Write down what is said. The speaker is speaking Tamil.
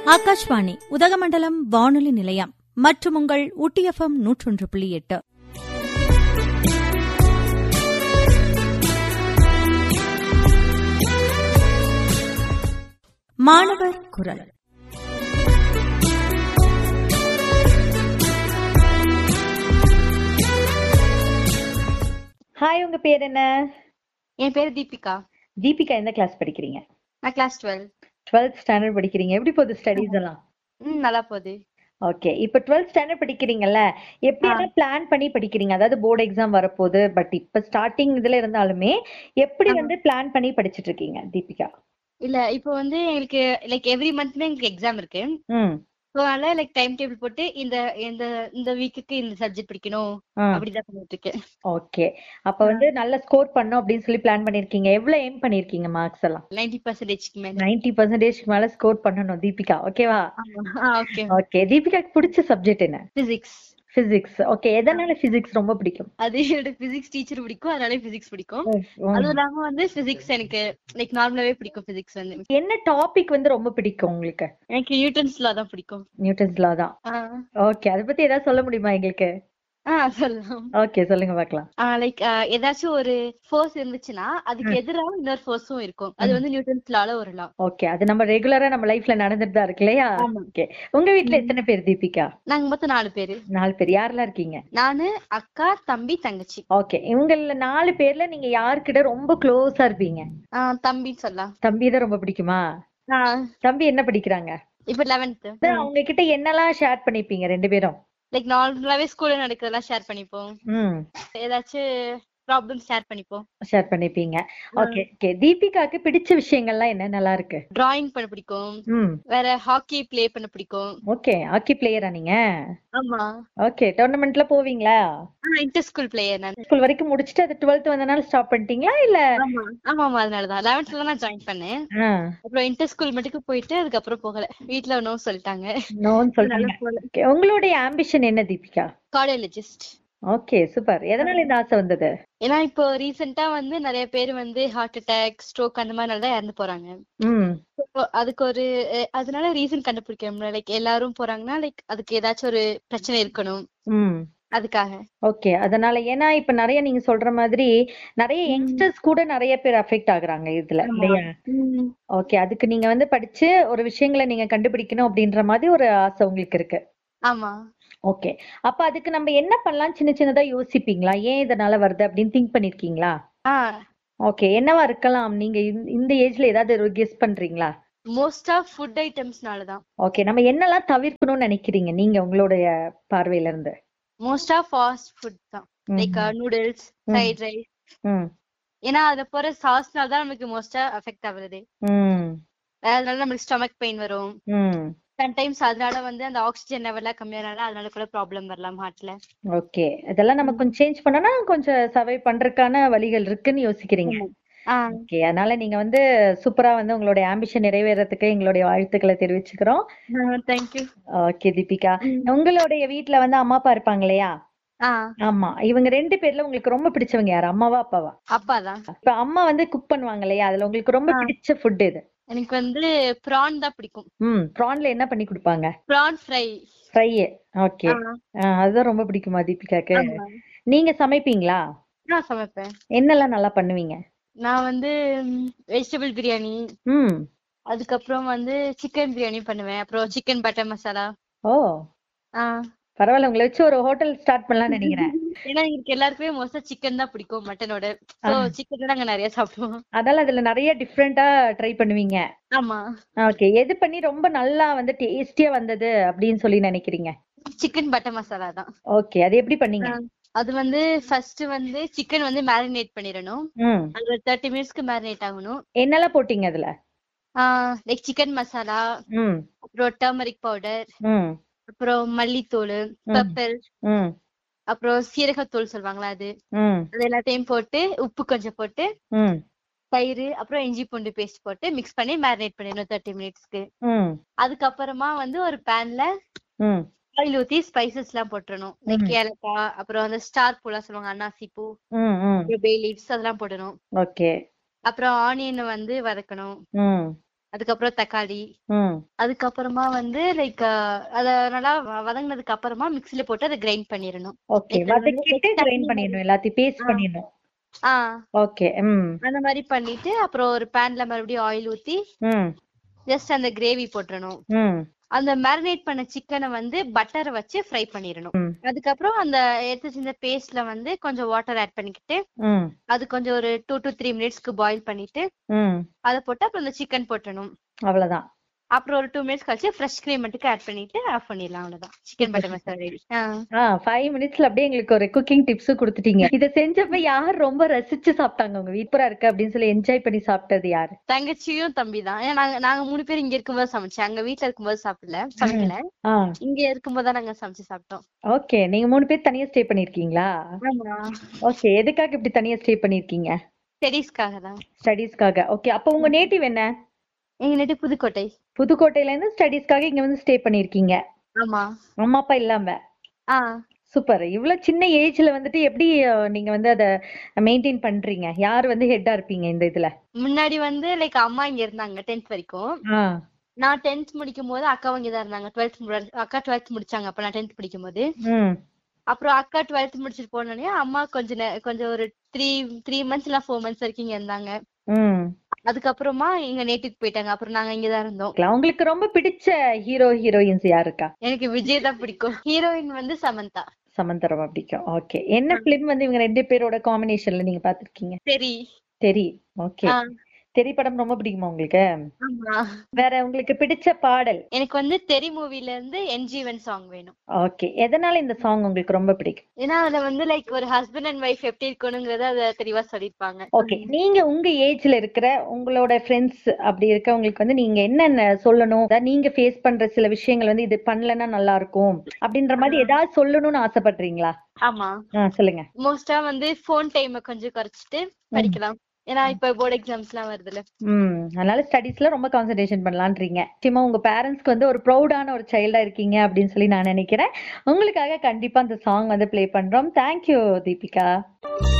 ஆகாஷ்வாணி உதகமண்டலம் வானொலி நிலையம் மற்றும் உங்கள் ஊட்டி FM 101.8. மாணவர் குரல். ஹாய், உங்க பேர் என்ன? என் பேரு தீபிகா. தீபிகா, எந்த கிளாஸ் படிக்கிறீங்க? நான் கிளாஸ் 12. 12th ஸ்டாண்டர்ட் படிக்கிறீங்க. எப்படி போகுது ஸ்டடீஸ் எல்லாம்? நல்லா போகுது. ஓகே, இப்ப 12th ஸ்டாண்டர்ட் படிக்கிறீங்கல்ல, எப்படி எல்லாம் பிளான் பண்ணி படிக்கிறீங்க? அதாவது போர்டு எக்ஸாம் வரப்போகுது, பட் இப்ப ஸ்டார்டிங் இதுல இருந்தாலுமே எப்படி பிளான் பண்ணி படிச்சிட்டு இருக்கீங்க தீபிகா? இல்ல, இப்போ எங்களுக்கு லைக் எவ்ரி மந்த்மே எங்களுக்கு எக்ஸாம் இருக்கு. சோ அதனால லைக் டைம் டேபிள் போட்டு இந்த இந்த இந்த வீக்குக்கு இந்த சப்ஜெக்ட் படிக்கணும் அப்படிதான் பண்ணிட்டு இருக்கேன். ஓகே, அப்ப நல்ல ஸ்கோர் பண்ணும் அப்படின்னு சொல்லி பிளான் பண்ணிருக்கீங்க. எவ்வளவு எய்ம் பண்ணிருக்கீங்க மார்க்ஸ் எல்லாம்? 90% மேல. 90% மேல ஸ்கோர் பண்ணணும் தீபிகா. ஓகேவா? ஓகே. ஓகே, தீபிகாக்கு பிடிச்ச சப்ஜெக்ட் என்ன? பிசிக்ஸ். பிசிக்ஸ். ஓகே, எதனால பிசிக்ஸ் ரொம்ப பிடிக்கும்? அது என்னோட பிசிக்ஸ் டீச்சர் பிடிக்கும், அதனால பிசிக்ஸ் பிடிக்கும். அதுவும் இல்லாம பிசிக்ஸ் எனக்கு லைக் நார்மலாவே பிடிக்கும். பிசிக்ஸ் என்ன டாபிக் ரொம்ப பிடிக்கும் உங்களுக்கு? எனக்கு நியூட்டன்ஸ் லா தான் பிடிக்கும். நியூட்டன்ஸ் லா தான். ஓகே, அத பத்தி ஏதாவது சொல்ல முடியுமா எங்களுக்கு? சொல்லலாம். ஓகே, சொல்லுங்க பார்க்கலாம். லைக் ஏதாச்சும் ஒரு ஃபோர்ஸ் இருந்துச்சுன்னா அதுக்கு எதிராக இன்னொரு ஃபோர்ஸும் இருக்கும். அது நியூட்டன்ஸ் லால ஒரு லா. ஓகே, அது நம்ம ரெகுலரா நம்ம லைஃப்ல நடந்துட்டு தான் இருக்கு இல்லையா? ஓகே, உங்க வீட்ல எத்தனை பேர் தீபிகா? நாங்க மொத்தம் 4 பேரு. 4 பேர். யாரெல்லாம் இருக்கீங்க? நானு, அக்கா, தம்பி, தங்கச்சி. ஓகே, இவங்கள 4 பேர்ல நீங்க யார்கிட்ட ரொம்ப க்ளோஸா இருப்பீங்க? தம்பின்னு சொல்லலாம். தம்பி தான் ரொம்ப பிடிக்குமா? தம்பி என்ன படிக்கிறாங்க? இப்ப 11th. அவங்க கிட்ட என்னெல்லாம் ஷேர் பண்ணிப்பீங்க ரெண்டு பேரும்? லைக் நார்மலாவே ஸ்கூல்ல நடக்கிறதெல்லாம் ஷேர் பண்ணிப்போம். ஏதாச்சும் ப்ராப்ளம் ஷேர் பண்ணிப்பீங்க. ஓகே ஓகே, தீபிகாக்கு பிடிச்ச விஷயங்கள்லாம் என்ன நல்லா இருக்கு? டிராயிங் பண்ண பிடிக்கும். வேற ஹாக்கி ப்ளே பண்ண பிடிக்கும். ஓகே, ஹாக்கி பிளேயரா நீங்க? ஆமா. ஓகே, டோர்னமெண்ட்ல போவீங்களா? இன்டர் ஸ்கூல் பிளேயர் நான். ஸ்கூல் வரைக்கும் முடிச்சிட்டு அது 12th வந்தனால ஸ்டாப் பண்ணிட்டீங்களா இல்ல? ஆமா, அதனாலதான் 11th நான் ஜாயின் பண்ணேன். அப்புறம் இன்டர் ஸ்கூல் மட்டும் போயிட்டு அதுக்கப்புறம் போகல. வீட்ல நோ சொல்லிட்டாங்க. நோன்னு சொல்லிட்டாங்க. உங்களுடைய ஆம்பிஷன் என்ன தீபிகா? கார்டியாலஜிஸ்ட். Okay, super. எதனால இந்த ஆசை வந்தது? ஏன்னா இப்போ ரீசெண்டா நிறைய பேர் ஹார்ட் அட்டாக், ஸ்ட்ரோக் அந்த மாதிரி தான் இறந்து போறாங்க. அதுக்கு ஒரு அதனால ரீசன் கண்டுபிடிக்க முடியல. லைக் எல்லாரும் போறாங்கன்னா லைக் அதுக்கு ஏதாச்சும் ஒரு பிரச்சனை இருக்கணும், அதுக்காக. ஓகே, அதனால ஏன்னா இப்ப நிறைய நீங்க சொல்ற மாதிரி நிறைய யங்ஸ்டர்ஸ் கூட நிறைய பேர் அஃபெக்ட் ஆகுறாங்க இதுல இல்லையா? ஓகே, அதுக்கு நீங்க படிச்சு ஒரு விஷயங்களை நீங்க கண்டுபிடிக்கணும் அப்படின்ற மாதிரி ஒரு ஆசை உங்களுக்கு இருக்கு. ஆமா. ஓகே, அப்ப அதுக்கு நம்ம என்ன பண்ணலாம் சின்ன சின்னதா யோசிப்பீங்களா? ஏன் இதனால வருது அப்படின்னு திங்க் பண்ணிருக்கீங்களா? ஓகே, என்னவா இருக்கலாம்? நீங்க இந்த ஏஜ்ல ஏதாவது கெஸ் பண்றீங்களா? மோஸ்டா ஃபுட் ஐட்டம்ஸ்னால தான். ஓகே, நம்ம என்னெல்லாம் தவிர்க்கணும்னு நினைக்கிறீங்க நீங்க உங்களுடைய பார்வையில இருந்து? மோஸ்டா ஃபாஸ்ட் ஃபுட் தான். Like noodles, fried rice. ஏன்னா அத போற சாஸ்னால தான் நமக்கு மோஸ்டா அஃபெக்ட் ஆகுது. அதனால நமக்கு ஸ்டொமக் பெயின் வரும். சம்டைம்ஸ் அதனால அந்த ஆக்சிஜன் லெவல்லாம் கம்மியானால அதனால கூட ப்ராப்ளம் வரலாம் ஹார்ட்ல. ஓகே, இதெல்லாம் நம்ம கொஞ்சம் சேஞ்ச் பண்ணனா கொஞ்சம் சர்வை பண்றதுக்கான வழிகள் இருக்குன்னு யோசிக்கிறீங்க. ஓகே, அதனால நீங்க சூப்பரா உங்களுடைய ஆம்பிஷன் நிறைவேறதுக்கு எங்களுடைய வாழ்த்துக்களை தெரிவிச்சுக்கிறோம். தேங்க்யூ. ஓகே தீபிகா, உங்களுடைய வீட்ல அம்மா அப்பா இருப்பாங்க இல்லையா? ஆமா, இவங்க 2 பேர்ல உங்களுக்கு ரொம்ப பிடிச்சவங்க யாரு? அம்மாவா அப்பாவா? அப்பாதான். இப்ப அம்மா குக் பண்ணுவாங்க இல்லையா, அதுல உங்களுக்கு ரொம்ப பிடிச்ச ஃபுட் எது? எனக்கு பிரான் தான் பிடிக்கும். பிரான்ல என்ன பண்ணி கொடுப்பாங்க? பிரான் ஃப்ரை. ஓகே, அதுதான் ரொம்ப பிடிக்குமா தீபிகாக்கு? நீங்க சமைப்பீங்களா? நான் சமைப்பேன். என்னெல்லாம் நல்லா பண்ணுவீங்க? நான் வெஜிடபிள் பிரியாணி, அதுக்கப்புறம் சிக்கன் பிரியாணி பண்ணுவேன். அப்புறம் சிக்கன் பட்டர் மசாலா. ஓ, பரவாயில்ல, உங்களை வச்சு ஒரு ஹோட்டல் ஸ்டார்ட் பண்ணலாம்னு நினைக்கிறேன். ஏன்னா இங்க எல்லாருக்குமே மோஸ்டா சிக்கன் தான் பிடிக்கும் மட்டனோட. சோ சிக்கன் நாங்க நிறைய சாப்பிடுவோம். அதனால அதுல நிறைய டிஃபரெண்டா ட்ரை பண்ணுவீங்க. ஆமா. ஓகே, எது பண்ணி ரொம்ப நல்லா டேஸ்டியா வந்தது அப்படின்னு சொல்லி நினைக்கிறீங்க? சிக்கன் பட்டர் மசாலா தான். ஓகே, அது எப்படி பண்ணீங்க? அது ஃபர்ஸ்ட் சிக்கன் மேரினேட் பண்ணிரணும். அது ஒரு 30 மினிட்ஸ்க்கு மேரினேட் ஆகணும். என்னெல்லாம் போட்டீங்க அதுல? லைக் சிக்கன் மசாலா, அப்புறம் டர்மரிக் பவுடர், அப்புறம் மல்லித்தூள், பெப்பர், அப்புறம் சீரகத்தூள் சொல்லுவாங்களா அது எல்லாத்தையும் போட்டு உப்பு கொஞ்சம் போட்டு தயிர், அப்புறம் இஞ்சி பூண்டு பேஸ்ட் போட்டு மிக்ஸ் பண்ணி மேரினேட் பண்ணிடணும் 30 மினிட்ஸ்க்கு. அதுக்கப்புறமா ஒரு பேன்ல ஆயில் ஊத்தி ஸ்பைசஸ் எல்லாம் போட்டுறணும். லைக் ஏலக்காய், அப்புறம் ஸ்டார் பூலாம் சொல்லுவாங்க, அன்னாசி பூ, பே லீவ்ஸ் அதெல்லாம் போடணும். ஓகே, அப்புறம் ஆனியனை வதக்கணும். அதுக்கப்புறம் தக்காளி, ம் அதுக்கப்புறமா வந்து லைக் அத நல்லா வதங்கினதுக்கு அப்புறமா மிக்ஸில போட்டு அதை கிரைண்ட் பண்ணிடணும். ஓகே, வதக்கிட்டு கிரைண்ட் பண்ணிடணும், எல்லாத்தையும் பேஸ்ட் பண்ணிடணும். ஓகே. அந்த மாதிரி பண்ணிட்டு அப்புறம் ஒரு பேன்ல மறுபடியும் ஆயில் ஊத்தி ஜஸ்ட் அந்த கிரேவி போட்டுறணும். அந்த மேரினேட் பண்ண சிக்கனை வந்து பட்டரை வச்சு ஃப்ரை பண்ணிடணும். அதுக்கப்புறம் அந்த எடுத்து செஞ்ச பேஸ்ட்ல வந்து கொஞ்சம் வாட்டர் ஆட் பண்ணிக்கிட்டு அது கொஞ்சம் ஒரு 2 to 3 மினிட்ஸ்க்கு பாயில் பண்ணிட்டு அதை போட்டு அப்புறம் அந்த சிக்கன் போட்டணும். அவ்வளவுதான். அப்புறம் ஒரு 2 மினிட்ஸ் கழிச்சு ஃப்ரெஷ் கிரீம் மட்டும் ஆட் பண்ணிட்டு ஆஃப் பண்ணிடலாம். அவ்வளவுதான், சிக்கன் பட்டர் மசாலா ரெடி. 5 மினிட்ஸ்ல அப்படியே எங்களுக்கு ஒரு குக்கிங் டிப்ஸ் கொடுத்துட்டீங்க. இத செஞ்சப்ப யார் ரொம்ப ரசிச்சு சாப்பிட்டாங்க? உங்க வீட்டுல இருக்க அப்படின்னு சொல்லி என்ஜாய் பண்ணி சாப்பிட்டது யாரு? தங்கச்சியும் தம்பி தான். ஏன்னா நாங்க 3 பேரும் இங்க இருக்கும்போது சமைச்சேன். அங்க வீட்டுல இருக்கும்போது சமைக்கல. இங்க இருக்கும்போது தான் நாங்க சமைச்சு சாப்பிட்டோம். ஓகே, நீங்க 3 பேர் தனியா ஸ்டே பண்ணிருக்கீங்களா? ஓகே, எதுக்காக இப்படி தனியா ஸ்டே பண்ணிருக்கீங்க? ஸ்டடீஸ்க்காக தான். ஸ்டடீஸ்க்காக. ஓகே, அப்ப உங்க நேட்டிவ் என்ன? எங்க நேட்டிவ் புதுக்கோட்டை. புதுக்கோட்டையில இருந்து ஸ்டடீஸ்க்காக இங்க வந்து ஸ்டே பண்ணிருக்கீங்க. ஆமா. அம்மா அப்பா இல்லாம. சூப்பர். இவ்வளவு சின்ன ஏஜ்ல வந்துட்டு எப்படி நீங்க வந்து அத மெயின்டைன் பண்றீங்க? யார் வந்து ஹெட்டா இருப்பீங்க இந்த இதுல? முன்னாடி வந்து லைக் அம்மா இங்க இருந்தாங்க 10th வரைக்கும். நான் 10th முடிக்கும் போது அக்காவும் இங்கதான் இருந்தாங்க. அக்கா 12th முடிச்சாங்க அப்ப நான் 10th படிக்கும் போது. அப்புறம் அக்கா 12th முடிச்சிட்டு போனோடனே அம்மா கொஞ்சம் ஒரு 3 months இல்ல 4 months வரைக்கும் இங்க இருந்தாங்க. அதுக்கப்புறமா எங்க நேட்டிவ் போயிட்டாங்க. அப்புறம் நாங்க இங்கதான் இருந்தோம். உங்களுக்கு ரொம்ப பிடிச்ச ஹீரோ ஹீரோயின்ஸ் யாரு இருக்கா? எனக்கு விஜய் தான் பிடிக்கும். ஹீரோயின் வந்து சமந்தா. சமந்தா ரொம்ப பிடிக்கும். ஓகே, என்ன பிலிம் வந்து இவங்க 2 பேரோட காம்பினேஷன்ல நீங்க பாத்திருக்கீங்க? தெரி. ஓகே, தெரி படம் ரொம்ப பிடிக்குமா உங்களுக்கு? வேற உங்களுக்கு பிடிச்ச பாடல்? எனக்கு வந்து தெரி மூவில இருந்து NG1 சாங் வேணும். ஓகே, எதனால இந்த சாங் உங்களுக்கு ரொம்ப பிடிக்கும்? ஏன்னா அதுல வந்து லைக் ஒரு ஹஸ்பண்ட் அண்ட் வைஃப் எப்படி இருக்கணும்ங்கறத அத தெளிவா சொல்லிருப்பாங்க. ஓகே, நீங்க உங்க ஏஜ்ல இருக்கிற உங்களோட ஃப்ரெண்ட்ஸ் அப்படி இருக்கவங்களுக்கு வந்து நீங்க என்னென்ன சொல்லணும், நீங்க ஃபேஸ் பண்ற சில விஷயங்கள் வந்து இது பண்ணலன்னா நல்லா இருக்கும் அப்படின்ற மாதிரி ஏதாவது சொல்லணும்னு ஆசைப்படுறீங்களா? ஆமா, சொல்லுங்க. மோஸ்டா வந்து போன் டைம் கொஞ்சம் குறைச்சிட்டு படிக்கலாம். ஏன்னா இப்ப போர்டு எக்ஸாம்ஸ் எல்லாம் வருதுல. அதனால ஸ்டடீஸ்ல ரொம்ப கான்சென்ட்ரேஷன் பண்ணலான்றீங்க. நிச்சயமா உங்க பேரண்ட்ஸ்க்கு வந்து ஒரு ப்ரௌடான ஒரு சைல்டா இருக்கீங்க அப்படின்னு சொல்லி நான் நினைக்கிறேன். உங்களுக்காக கண்டிப்பா அந்த சாங் வந்து ப்ளே பண்றோம். தேங்க்யூ தீபிகா.